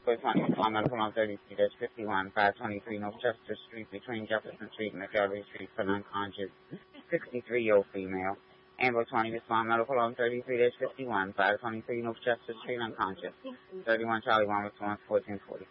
420 Palm Medical on 33-51, 523 North Chester Street between Jefferson Street and McElry Street for non-conscious 63-year-old female. Amber 20 Palm Medical on 33-51, 523 North Chester Street unconscious. 31 Charlie 1 response 1440.